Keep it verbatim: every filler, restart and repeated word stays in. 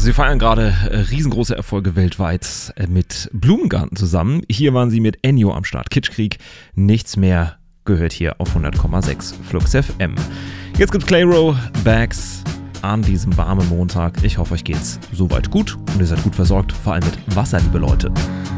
Sie feiern gerade äh, riesengroße Erfolge weltweit äh, mit Blumengarten zusammen. Hier waren sie mit Ennio am Start. Kitschkrieg, nichts mehr gehört hier auf hundert Komma sechs Flux F M. Jetzt gibt's Clayrow, Bags an diesem warmen Montag. Ich hoffe, euch geht's soweit gut und ihr seid gut versorgt, vor allem mit Wasser, liebe Leute.